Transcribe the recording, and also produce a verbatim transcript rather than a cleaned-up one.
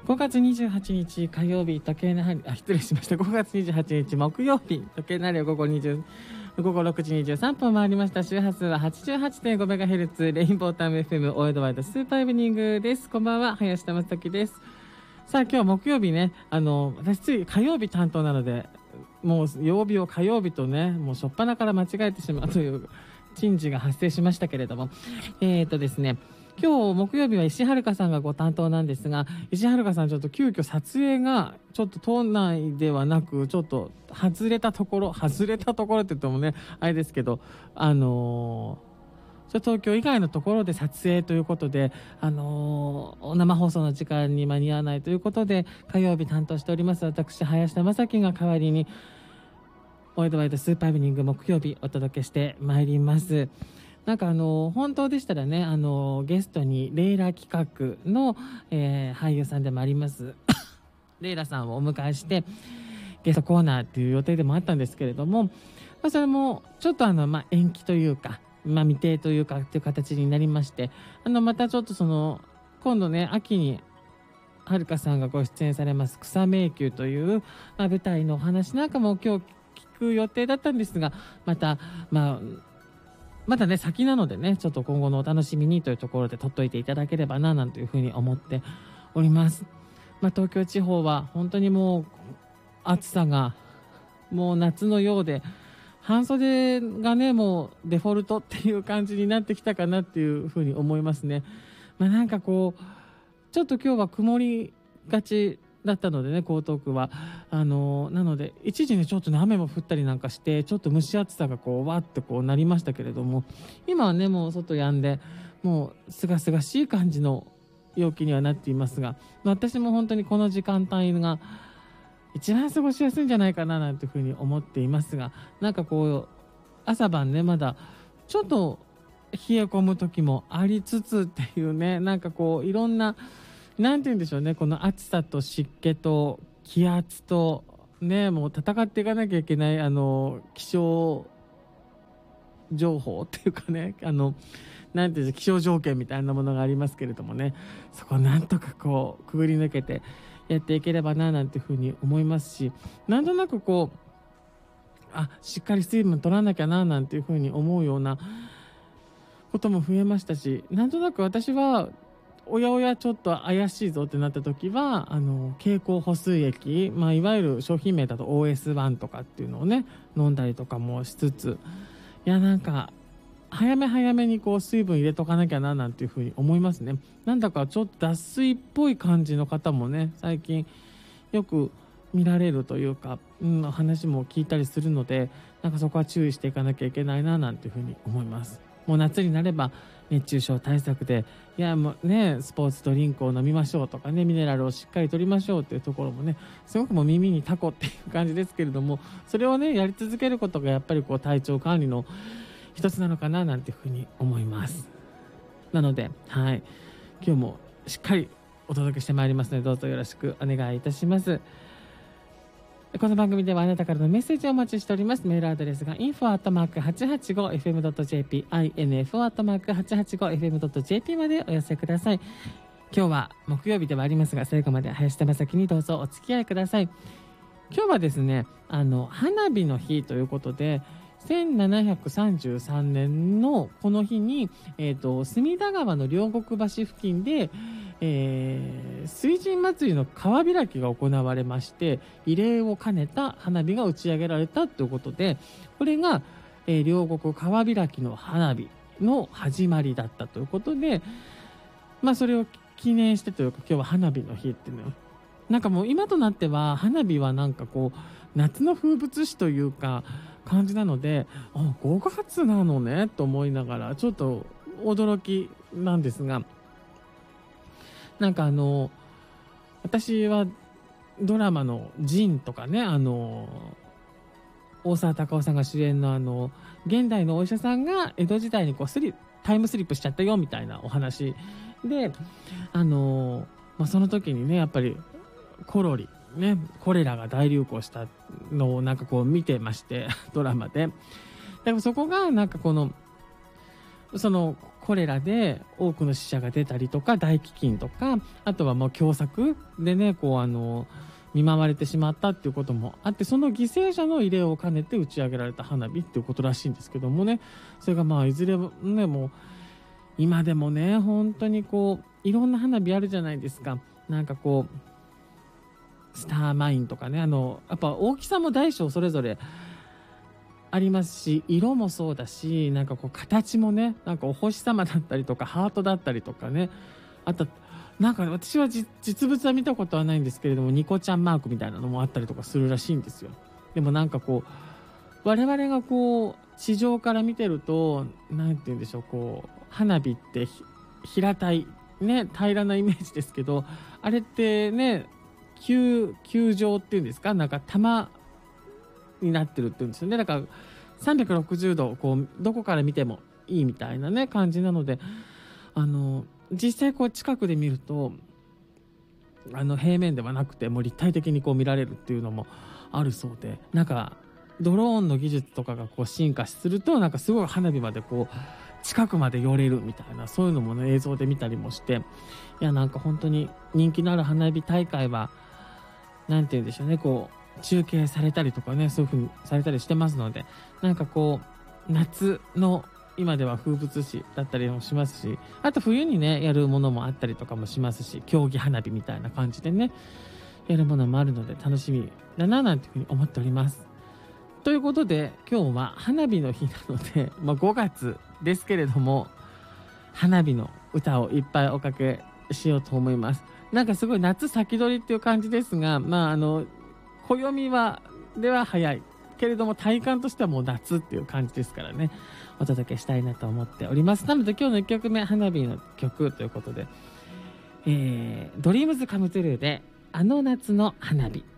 ごがつにじゅうはちにち火曜日、時計の針、あ、失礼しました。ごがつにじゅうはちにち木曜日、時計の針を午後にじゅう、午後ろくじにじゅうさんぷん回りました。周波数は はちじゅうはちてんごメガヘルツ、レインボータウン エフエム オールドワイドスーパーイブニングです。こんばんは、林田正樹です。さあ、今日木曜日ね、あの、私つい火曜日担当なので、もう曜日を火曜日とね、もう初っ端から間違えてしまうという珍事が発生しましたけれども、えーとですね、今日木曜日は石遥さんがご担当なんですが、石遥さんちょっと急遽撮影がちょっと島内ではなく、ちょっと外れたところ、外れたところって言ってもね、あれですけど、あのー、東京以外のところで撮影ということで、あのー、生放送の時間に間に合わないということで、火曜日担当しております私、林田正樹が代わりに、ワイドワイドスーパーイブニング木曜日お届けしてまいります。なんかあの本当でしたらね、あのゲストにレイラ企画の、えー、俳優さんでもありますレイラさんをお迎えしてゲストコーナーっていう予定でもあったんですけれども、まあ、それもちょっとあの、まあ、延期というか、まあ、未定というかっていう形になりまして、あのまたちょっとその今度ね、秋にはるかさんがご出演されます草迷宮という、まあ、舞台のお話なんかも今日聞く予定だったんですが、またまあまだね先なのでね、ちょっと今後のお楽しみにというところで撮っといていただければななんていうふうに思っております。まあ、東京地方は本当にもう暑さがもう夏のようで、半袖がねもうデフォルトっていう感じになってきたかなっていうふうに思いますね。まあ、なんかこうちょっと今日は曇りがちだったのでね、江東区はあのなので一時ねちょっとね雨も降ったりなんかして、ちょっと蒸し暑さがこうわってこうなりましたけれども、今はねもう外止んで、もうすがすがしい感じの陽気にはなっていますが、私も本当にこの時間帯が一番過ごしやすいんじゃないかななんていうふうに思っていますが、なんかこう朝晩ねまだちょっと冷え込む時もありつつっていうね、なんかこういろんななんて言うんでしょうね、この暑さと湿気と気圧とね、もう戦っていかなきゃいけないあの気象情報っていうかね、あのなんていう気象条件みたいなものがありますけれどもね、そこをなんとかこうくぐり抜けてやっていければななんていうふうに思いますし、なんとなくこうあしっかり水分取らなきゃななんていうふうに思うようなことも増えましたし、なんとなく私はおやおやちょっと怪しいぞってなった時はあの経口補水液、まあ、いわゆる商品名だと オーエスワン とかっていうのをね飲んだりとかもしつつ、いやなんか早め早めにこう水分入れとかなきゃななんていうふうに思いますね。なんだかちょっと脱水っぽい感じの方もね最近よく見られるというか、うん、話も聞いたりするので、なんかそこは注意していかなきゃいけないななんていうふうに思います。もう夏になれば熱中症対策で、いやもうねスポーツドリンクを飲みましょうとかね、ミネラルをしっかりとりましょうっていうところもね、すごくもう耳にタコっていう感じですけれども、それをねやり続けることがやっぱりこう体調管理の一つなのかななんていうふうに思います。なのではい今日もしっかりお届けしてまいりますので、どうぞよろしくお願いいたします。この番組ではあなたからのメッセージをお待ちしております。メールアドレスが インフォ アットマーク はちはちご エフエム ドット ジェーピー インフォ アットマーク はちはちご エフエム ドット ジェーピー までお寄せください。今日は木曜日ではありますが、最後まで林田正樹にどうぞお付き合いください。今日はですね、あの花火の日ということで、せんななひゃくさんじゅうさんねんのこの日に、えーと、隅田川の両国橋付近で、えー、水神祭りの川開きが行われまして、慰霊を兼ねた花火が打ち上げられたということで、これが、えー、両国川開きの花火の始まりだったということで、まあそれを記念してというか、今日は花火の日っていうのはなんかもう今となっては花火はなんかこう夏の風物詩というか感じなので、あごがつなのねと思いながらちょっと驚きなんですが、なんかあの私はドラマのジンとかね、あの大沢たかおさんが主演のあの現代のお医者さんが江戸時代にこうスリタイムスリップしちゃったよみたいなお話で、あの、まあ、その時にねやっぱりコロリねコレラが大流行したのをなんかこう見てましてドラマで、でもそこがなんかこのそのコレラで多くの死者が出たりとか、大飢饉とか、あとはもう凶作でねこうあの見舞われてしまったっていうこともあって、その犠牲者の慰霊を兼ねて打ち上げられた花火っていうことらしいんですけどもね、それがまあいずれもねもう今でもね本当にこういろんな花火あるじゃないですか。なんかこうスターマインとかね、あのやっぱ大きさも大小それぞれありますし、色もそうだし、なんかこう形もね、なんかお星様だったりとかハートだったりとかね、あとなんか私は実物は見たことはないんですけれども、ニコちゃんマークみたいなのもあったりとかするらしいんですよ。でもなんかこう我々がこう地上から見てるとなんて言うんでしょう、こう花火って平たいね平らなイメージですけど、あれってね球球状っていうんですか、なんか玉になってるっていうんですよね。だからさんびゃくろくじゅうどこうどこから見てもいいみたいなね感じなので、あの実際こう近くで見るとあの平面ではなくてもう立体的にこう見られるっていうのもあるそうで、なんかドローンの技術とかがこう進化するとなんかすごい花火までこう近くまで寄れるみたいな、そういうのもね映像で見たりもして、いやなんか本当に人気のある花火大会はなんて言うんでしょうね、こう中継されたりとかねそういう風にされたりしてますので、なんかこう夏の今では風物詩だったりもしますし、あと冬にねやるものもあったりとかもしますし、競技花火みたいな感じでねやるものもあるので楽しみだななんていうふうに思っております。ということで今日は花火の日なので、まあ、ごがつですけれども花火の歌をいっぱいおかけしようと思います。なんかすごい夏先取りっていう感じですが、まああの暦はでは早いけれども体感としてはもう夏っていう感じですからね、お届けしたいなと思っております。なので今日のいっきょくめ花火の曲ということで、えー、ドリームズカムトゥルーであの夏の花火。